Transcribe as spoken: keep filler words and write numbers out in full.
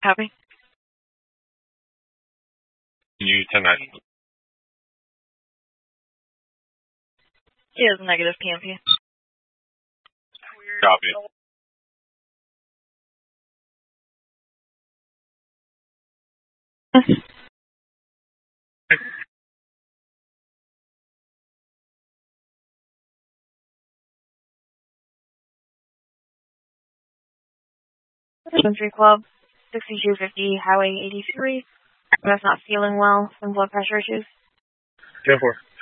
Copy. Can you ten nine? He has negative P M P. Copy. Country Club, sixty-two fifty, Highway eighty-three. That's not feeling well. Some blood pressure issues. Go for it.